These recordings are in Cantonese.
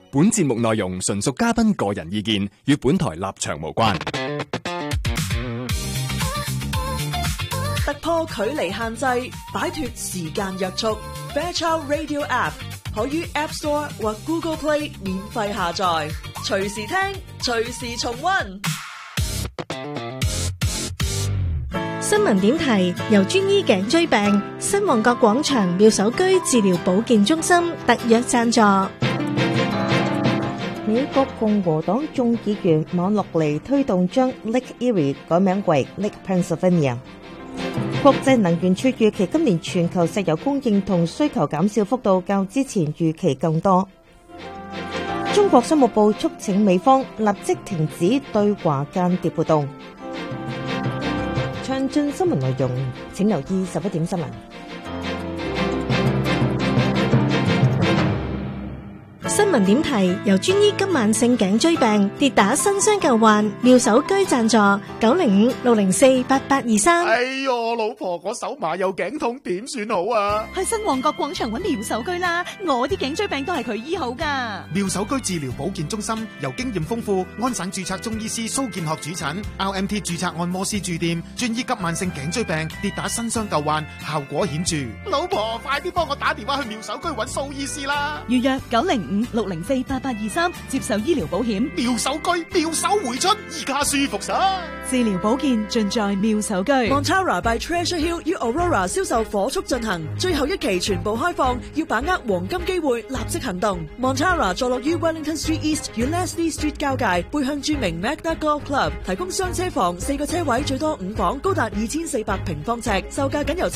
本節目內容純屬嘉賓個人意見，與本台立場無關。 突破距離限制，擺脫時間約束。Fairchild Radio App 可於 App Store 或 Google Play 免費下載，隨時聽，隨時重溫。 新聞點題由專醫頸椎病新旺角廣場妙手居治療保健中心特約贊助。 美國共和黨眾議員馬洛尼推動將 Lake Erie 改名為 Lake Pennsylvania。國際能源署預期今年全球石油供應同需求減少幅度較之前預期更多。中國商務部促請美方立即停止對華間諜活動。詳盡新聞內容，請留意11點新聞。 新聞點題由專醫急慢性頸椎病跌打新傷舊患妙手居贊助，905-604-8823。 哎喲，老婆，我手麻又頸痛，點算好啊？ 去新旺角廣場揾妙手居啦，我啲頸椎病都係佢醫好噶。 妙手居治療保健中心由經驗豐富、安省註冊中醫師蘇建學主診 ，RMT 註冊按摩師駐店，專醫急慢性頸椎病跌打新傷舊患，效果顯著。老婆，快啲幫我打電話去妙手居揾蘇醫師啦！ 預約905-604-8823，接受醫療保險。 妙手居，妙手回春，而家舒服晒。 治療保健盡在妙手居。 Montara by Treasure Hill 於 Aurora 銷售火速進行，最後一期全部開放，要把握黃金機會，立即行動。Montara 坐落於 Wellington Street East 與 Leslie Street 交界，背向著名 Magna Golf Club，提供雙車房，4個車位，最多5房，高達2400平方尺，售價僅由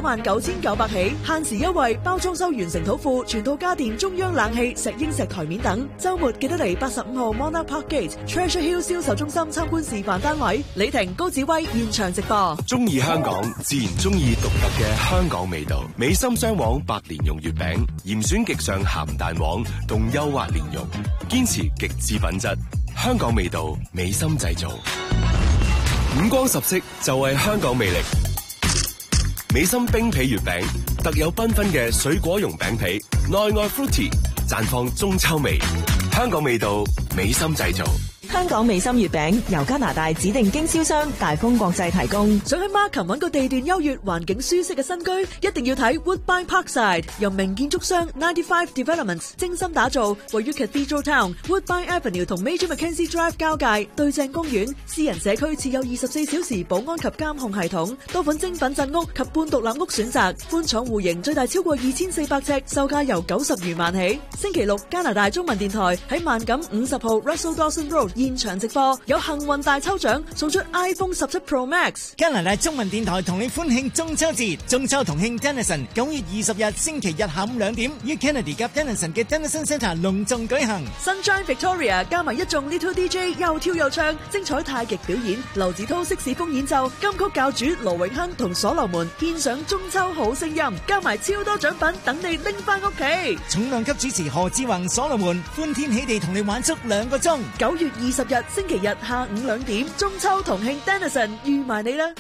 799900起，限時優惠，包裝修完成土庫，全套家電、中央冷氣、石英石台面等。週末記得嚟85號 Monarch Park Gate Treasure Hill 銷售中心參觀示範單位。李婷、高子威現場直播。 中意香港，自然中意獨特嘅香港味道。美心雙黃白蓮蓉月餅，嚴選極上鹹蛋黃同幼滑蓮蓉，堅持極致品質。香港味道，美心製造。五光十色就係香港魅力。美心冰皮月餅，特有繽紛嘅水果蓉餅皮，內外 fruity， 綻放中秋味。香港味道，美心製造。 香港美心月餅由加拿大指定經銷商大豐國際提供。 想喺 Markham 揾個地段優越、環境舒適嘅新居，一定要睇 Woodbine Parkside， 由名建築商95 Developments 精心打造，位於 Cathedral Town、Woodbine Avenue 同 Major Mackenzie Drive 交界，對正公園，私人社區設有24小時保安及監控系統，多款精品鎮屋及半獨立屋選擇，寬敞戶型，最大超過2400尺，售價由90餘萬起。星期六加拿大中文電台喺萬錦50號 Russell Dawson Road現場直播，有幸運大抽獎，送出 iPhone 17 Pro Max。 加拿大中文電台同你歡慶中秋節，中秋同慶 Denison 9月20日星期日下午2點，於 Kennedy 及 Denison 嘅 Denison Centre 隆重舉行。 Sunshine Victoria 加埋一眾 Little DJ 又跳又唱，精彩太極表演，劉子濤色士風演奏，金曲教主羅永亨同所羅門獻上中秋好聲音，加埋超多獎品等你拎翻屋企。 重量級主持何志宏、所羅門歡天喜地同你玩足2個鐘。 9月20日星期日下午2點，中秋同慶 Denison 預埋你啦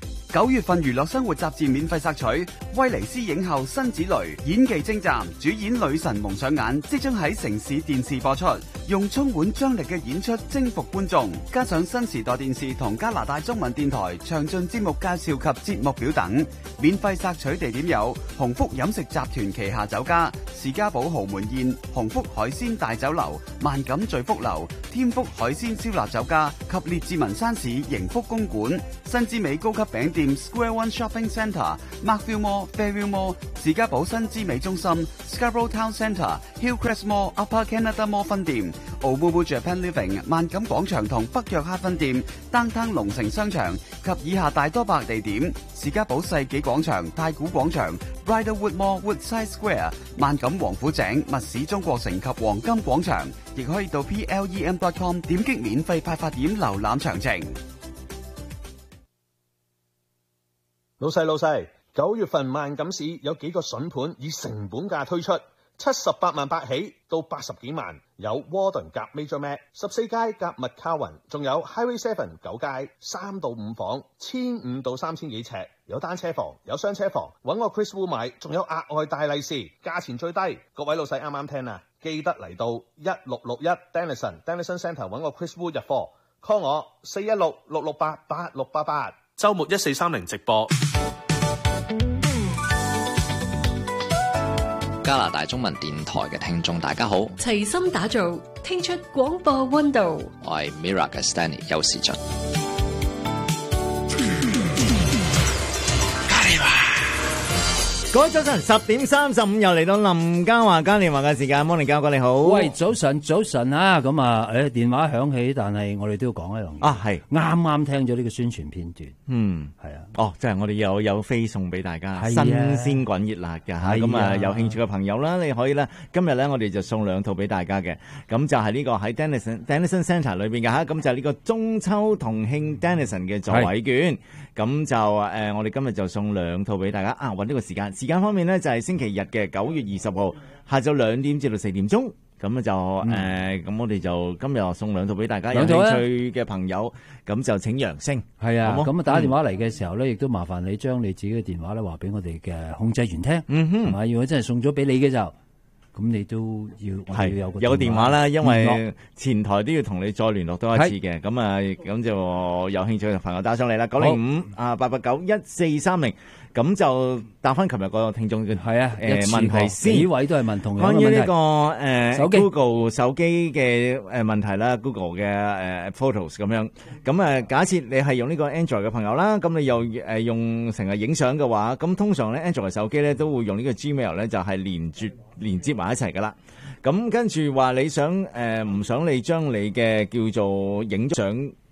！9 月份娛樂生活雜誌免費索取，威尼斯影后辛芷蕾演技精湛，主演女神蒙上眼，即將喺城市電視播出，用充滿張力嘅演出征服觀眾，加上新時代電視同加拿大中文電台詳盡節目介紹及節目表等。免費索取地點有鴻福飲食集團旗下酒家、士嘉堡豪門宴、鴻福海鮮大酒樓、萬錦聚福樓、天福海鮮燒臘酒家及列治文山市盈福公館、新之美高級餅店 Square One Shopping Centre、Markville Mall、Fairview Mall、士嘉堡新之美中心、Scarborough Town Centre、Hillcrest Mall、Upper Canada Mall 分店、Obubu Japan Living 萬錦廣場同北約克分店、Downtown 龍城商場及以下大多百地點：士嘉堡世紀廣場、太古廣場、Riderwood Mall、Woodside Square、萬錦王府井、密市中國城及黃金廣場，亦可以到 plem.com 點擊免費派發點瀏覽詳情。 老細，9月份萬錦市有幾個筍盤以成本價推出， 78萬8起到80幾萬，有 Warden 夾 Major Mac 14街夾 McCowan， 仲有 Highway 7 9街3到5房1500到3000幾尺，有單車房有雙車房，揾我 Chris Wu 買，仲有額外大利是，價錢最低，各位老細啱啱聽啊，記得嚟到1661 Denison Centre 揾我 Chris Wu 入貨 ，call 我416-668-8688，週末1430直播。 加拿大中文電台嘅聽眾大家好， 齊心打造，聽出廣播溫度。 我係 Mira 嘅 Stanley 邱士俊。 各位早晨，10:35又嚟到林嘉華嘉年華嘅時間。Morning， 嘉哥你好。 喂，早晨啊！咁啊，電話響起，但係我哋都要講一樣嘢啊，係啱啱聽咗呢個宣傳片段， 係啊，哦，即係我哋有飛送俾大家，新鮮滾熱辣嘅吓，咁啊有興趣嘅朋友啦，你可以咧，今日咧我哋就送2套俾大家嘅，咁就係呢個喺 Denison Centre 裏邊嘅吓，咁就係呢個中秋同慶 Denison 嘅座位券，咁就我哋今日就送2套俾大家啊，搵呢個時間方面呢，就係星期日嘅9月20號下晝2點至到4點鐘，咁就咁我哋就今日送2套俾大家，有興趣嘅朋友咁就請揚聲。係啊，咁打電話嚟嘅時候呢，亦都麻煩你將你自己嘅電話呢話俾我哋嘅控制員聽，係嘛？如果真係送咗俾你嘅就，咁你都要有個電話啦，因為前台都要同你再聯絡多一次嘅，咁就有興趣嘅朋友打上嚟啦，905-889-1430。咁就答翻琴日個聽眾嘅問題先，幾位都係問同樣嘅問題。關於呢個Google 手機嘅問題啦，Google 嘅Photos 咁樣。咁假設你係用呢個 Android 嘅朋友啦，咁你又用成日影相嘅話，咁通常咧 Android 手機咧都會用呢個 Gmail 咧就係連接埋一齊噶啦。咁跟住話你想唔想你將你嘅叫做影相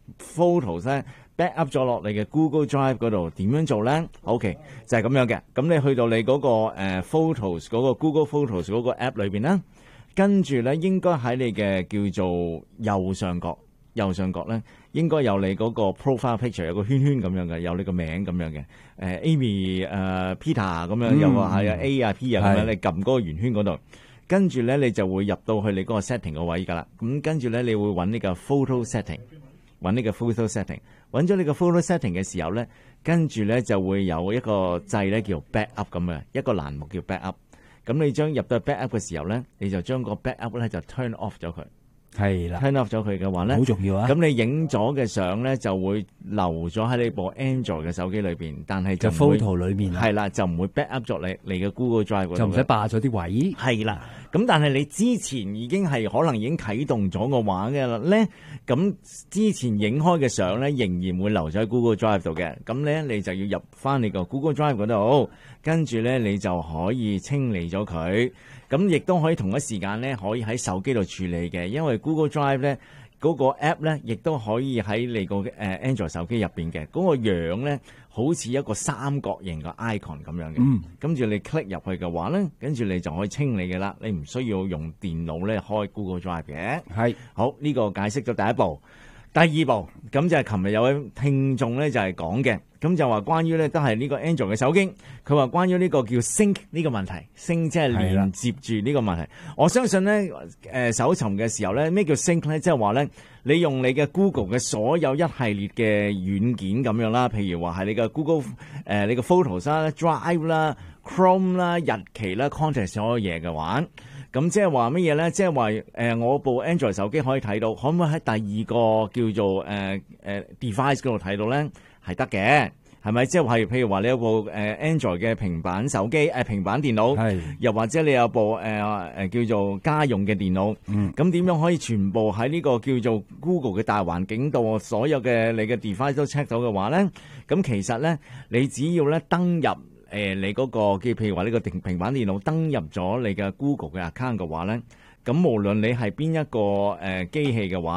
Photos 咧back up 咗落你嘅 Google Drive 嗰度，點樣做咧 ？OK， 就係咁樣嘅。咁你去到你嗰個Photos 嗰個 Google Photos 嗰個 app 裏邊啦，跟住咧應該喺你嘅叫做右上角咧，應該有你嗰個 profile picture 有個圈圈咁樣嘅，有你個名咁樣嘅。Amy Peter 咁樣，有個係 A 啊 P 啊咁樣，你撳嗰個圓圈嗰度，跟住咧你就會入到去你嗰個 setting 個位㗎啦。咁跟住咧你會揾呢個 photo setting。揾呢個 photo setting， 揾咗呢個 photo setting 嘅時候咧，跟住咧就會有一個掣咧叫 back up 咁嘅，一個欄目叫 back up。咁你將入到 back up 嘅時候咧，你就將個 back up 咧就 turn off 咗佢。係啦 ，turn off 咗佢嘅話咧，好重要啊！咁你影咗嘅相咧就會留咗喺你部 Android 嘅手機裏邊，但係就 photo 裏面係啦，就唔會 back up 咗你嘅 Google Drive 嗰度，就唔使霸咗啲位。係啦，咁但係你之前已經係可能已經啟動咗個話嘅咧，咁之前影開嘅相咧仍然會留咗喺 Google Drive 度嘅，咁咧你就要入翻你個 Google Drive 嗰度，跟住咧你就可以清理咗佢。咁亦都可以同一時間咧，可以喺手機度處理嘅，因為 Google Drive 咧嗰個 app 咧，亦都可以喺你個Android 手機入邊嘅，嗰個樣咧好似一個三角形嘅 icon 咁樣嘅。跟住你 click 入去嘅話咧，跟住你就可以清理嘅啦，你唔需要用電腦咧開 Google Drive 嘅。係，好，呢個解釋咗第一步。第二步，咁就係琴日有位聽眾咧就係講嘅，咁就話關於咧都係呢個 Android 嘅手機，佢話關於呢個叫 sync 呢個問題，sync 即係連接住呢個問題。我相信咧搜尋嘅時候咧，咩叫 sync 咧？即係話咧，你用你嘅 Google 嘅所有一系列嘅軟件咁樣啦，譬如話係你嘅 Google 你嘅 Photos 啦、Drive 啦、Chrome 啦、日期啦、Contact 所有嘢嘅話。咁即係話乜嘢咧？即係話我部 Android 手機可以睇到，可唔可以喺第二個叫做device 嗰度睇到咧？係得嘅，係咪？即係話譬如話你有部Android 嘅平板手機平板電腦，又或者你有部叫做家用嘅電腦，咁點樣可以全部喺呢個叫做 Google 嘅大環境度，所有嘅你嘅 device 都 check 到嘅話咧？咁其實咧，你只要咧登入。你嗰個嘅譬如話呢個平板電腦登入咗你嘅 Google 嘅 account 嘅話咧，咁無論你係邊一個機器嘅話，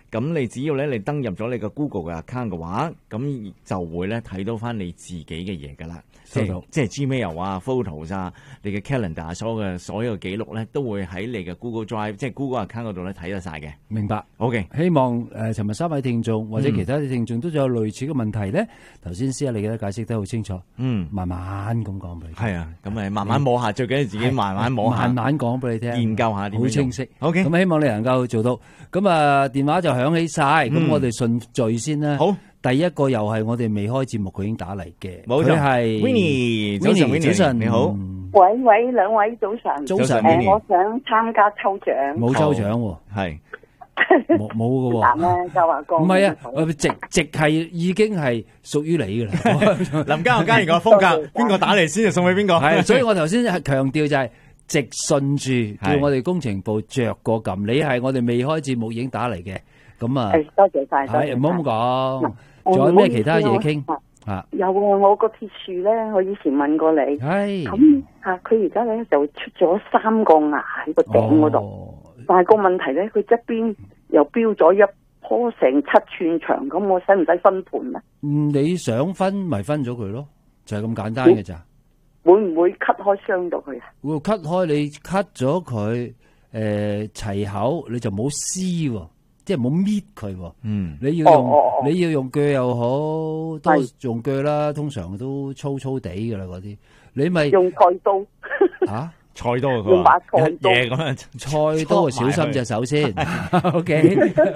咁你只要咧你登入咗你個 Google 嘅 account 嘅話，咁就會咧睇到翻你自己嘅嘢噶啦。即係 Gmail 啊、Photos 啊、你嘅 Calendar 所有記錄咧，都會喺你嘅 Google Drive 即係 Google account 嗰度咧睇得晒嘅。 明白。 OK， 希望尋日3位聽眾或者其他啲聽眾都有類似嘅問題咧。頭先施你嘅解釋得好清楚。慢慢咁講俾你聽。 係啊，咁咪慢慢摸下，最緊要自己慢慢摸下。慢慢講俾你聽， 研究下點樣用。 好清晰。 OK， 咁希望你能夠做到。咁電話就響起晒。咁我哋順序先啦。好。第一個又係我哋未開節目佢已經打嚟嘅， 冇錯， 係 Winnie， 早晨，你好。 喂，兩位早晨。 早晨， 我想參加抽獎。 冇抽獎喎， 係冇噶喎。難咧，就話講。 唔係啊，直係已經係屬於你噶啦。 林家賢個風格，邊個打嚟先就送俾邊個。 係，所以我頭先係強調就係直順住，叫我哋工程部着個撳。你係我哋未開節目已經打嚟嘅，咁啊。 多謝晒。 係，唔好咁講。仲有咩其他嘢傾？ 有啊，我個鐵樹咧，我以前問過你，咁佢而家咧就出咗3個牙喺個頂嗰度，但係個問題咧，佢側邊又標咗一棵成7寸長，咁我使唔使分盤啊？ 你想分咪分咗佢咯，就係咁簡單嘅咋？ 會唔會 cut 開傷到佢啊？ 會 cut 開，你 cut 咗佢，齊口你就冇撕喎。即係冇搣佢，你要用鋸又好，都用鋸啦，通常都粗粗地噶啦嗰啲，你咪用菜刀吓， 菜刀用把菜刀嘢咁樣， 菜刀小心隻手先，OK，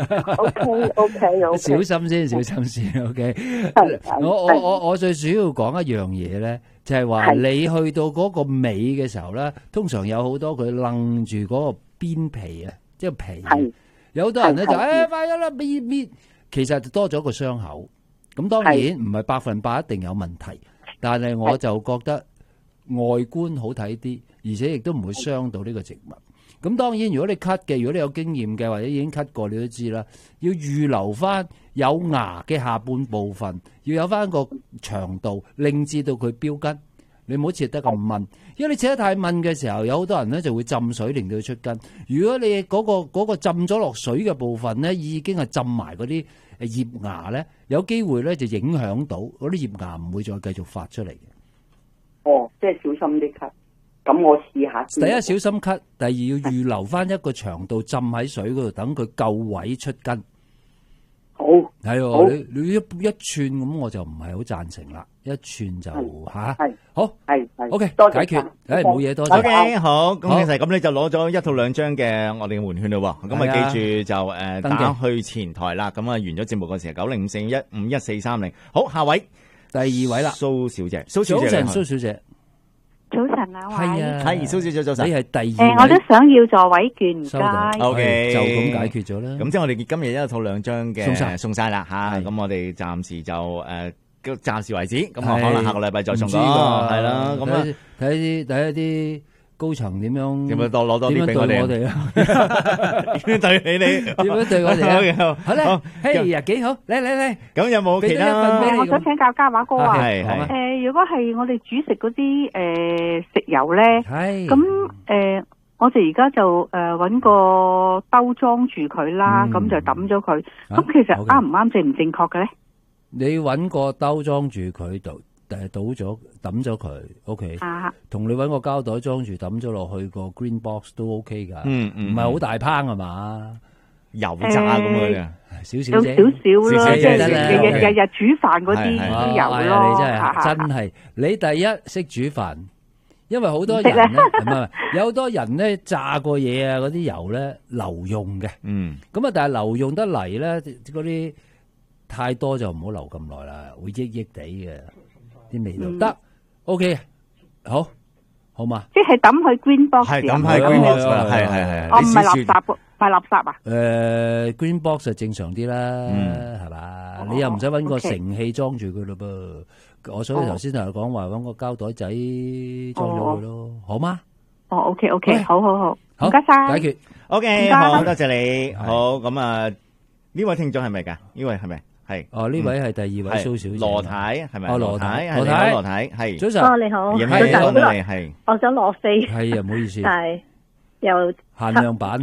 小心先，OK。我最主要講一樣嘢咧，就係話你去到嗰個尾嘅時候咧，通常有好多佢楞住嗰個邊皮啊，即係皮。有好多人咧就快咗啦，搣，其實多咗個傷口。咁當然唔係100%一定有問題，但係我就覺得外觀好睇啲，而且亦都唔會傷到呢個植物。咁當然如果你 cut 嘅，如果你有經驗嘅或者已經 cut 過，你都知啦，要預留翻有牙嘅下半部分，要有翻個長度，令至到佢標根。你唔好切得咁掹，因為你切得太掹嘅時候，有好多人咧就會浸水令到佢出根。如果你嗰個浸咗落水嘅部分咧，已經係浸埋嗰啲葉牙咧，有機會咧就影響到嗰啲葉牙，唔會再繼續發出嚟嘅。 哦，即係小心啲 cut。咁我試下先。第一小心 cut， 第二要預留翻一個長度浸喺水嗰度，等佢夠位出根。 好， 係喎，你一寸咁，我就唔係好贊成啦。一寸就吓，好係 ，OK， 解決，冇嘢，多謝。 OK， 好，恭喜晒，咁你就攞咗1套2張嘅我哋嘅換券咯。咁啊，記住就打去前台啦。咁啊，完咗節目嗰時9054151430。好，下位第2位啦， 蘇小姐， 蘇小姐。 早晨兩位， 係蘇小姐早晨， 你係第2位， 我都想要座位券，唔該。 OK， 就咁解決咗啦。 咁即係我哋今日1套2張嘅送晒啦吓。咁我哋暫時就暫時為止。咁可能下個禮拜再送咯。係啦，咁啊睇一啲高層點樣攞多啲俾我哋啊？點樣對你？點樣對我哋啊？好咧，嘿呀，幾好，嚟。咁有冇其他？ 我想請教嘉華哥啊。如果係我哋煮食嗰啲食油咧，咁我哋而家就揾個兜裝住佢啦，咁就抌咗佢。咁其實啱唔啱正唔正確嘅咧？ 你揾個兜裝住佢度。倒咗抌咗佢 ，OK，同你搵個膠袋裝住抌咗落去個 green box 都 OK 噶，唔係好大烹係嘛， 油炸咁樣， 少啦， 即係日煮飯嗰啲油咯， 你真係你第一識煮飯，因為好多人咧，有好多人咧炸過嘢啊，嗰啲油咧留用嘅，咁啊，但係留用得嚟咧，嗰啲太多就唔好留咁耐啦，會益益地嘅。啲味道得 ，OK， 好嘛？即係抌去 green box， 係抌去 green box， 係。 哦，唔係垃圾，唔係垃圾啊 ？green box 就正常啲啦，係嘛？你又唔使搵個盛器裝住佢咯噃。我所以頭先同你講話搵個膠袋仔裝咗佢咯，好嗎？ 哦 ，OK， 好，唔該晒， 解決 ，OK， 好，多謝你。好，咁啊，呢位聽眾係咪㗎？呢位係咪？係呢位係第2位蘇小姐， 羅太係咪？ 羅太係早晨， 你好， 早晨， 我想攞飛， 係啊，唔好意思， 係又限量版。